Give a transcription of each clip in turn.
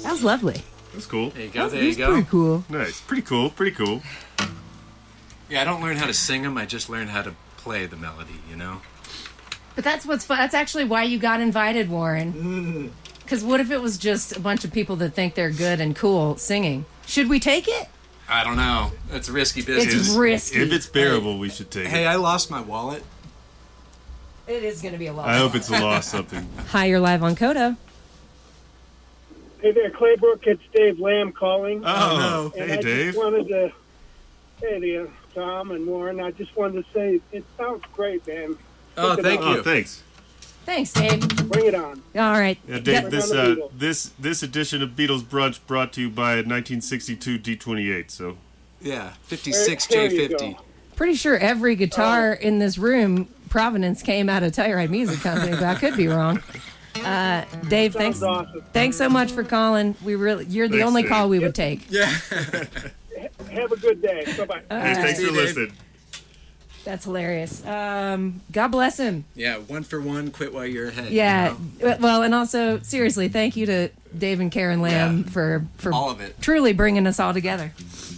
Sounds lovely. That's cool. There you go. That's pretty cool. Nice. Pretty cool. Yeah, I don't learn how to sing them. I just learn how to play the melody, you know? But that's what's fun. That's actually why you got invited, Warren. Because what if it was just a bunch of people that think they're good and cool singing? Should we take it? I don't know. It's a risky business. It's risky. If it's bearable, we should take Hey, it. I lost my wallet. It is going to be a lot. I hope it's a loss something. Hi, you're live on Kodo. Hey there, Claybrook. It's Dave Lamb calling. Oh, And hey, I Dave. just wanted to, hey there, Tom and Warren. I just wanted to say it sounds great, man. Oh, Keep it thank up. you. Oh, thanks. Thanks, Dave. Bring it on. All right. Yeah, Dave, We're this on the this edition of Beatles Brunch brought to you by a 1962 D28. So Yeah, There 56 you J50. go. Pretty sure every guitar in this room, Provenance, came out of Telluride Music Company, but I could be wrong. Dave, thanks. awesome. Thanks so much for calling. You're the Thanks, only Dave. call we would take. Yeah. Have a good day. Bye-bye. hey, thanks See for you, Dave. listening. That's hilarious. God bless him. Yeah, 1 for 1, quit while you're ahead. Yeah. You know? Well, and also, seriously, thank you to Dave and Karen Lamb for All of it. truly bringing us all together.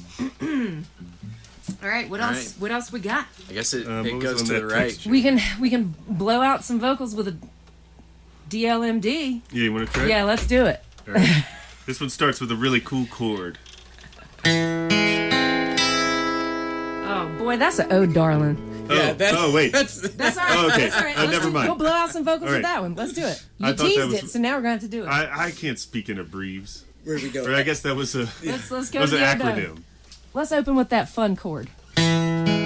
All right, what All else? right. What else we got? I guess it what was goes on to that the right. text? We can blow out some vocals with a DLMD. Yeah, you want to try? Yeah, let's do it. All right. This one starts with a really cool chord. Oh boy, that's an ode, darling. Wait. That's all right. Oh, okay. That's all right. Oh, never mind. We'll blow out some vocals All with right. that one. Let's do it. I You thought that teased was- it, so now we're going to have to do it. I can't speak in abbreves. Where we go? Or I guess that was a Let's go was to an the ode. acronym. Let's open with that fun chord.